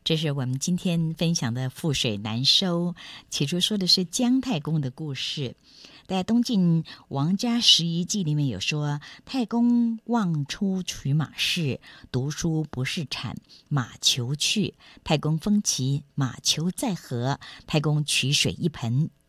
这是我们今天分享的覆水难收。起初说的是姜太公的故事，在东晋王家拾遗记里面有说，太公望出取马市，读书不是产，马求去。太公封其马求在河，太公取水一盆，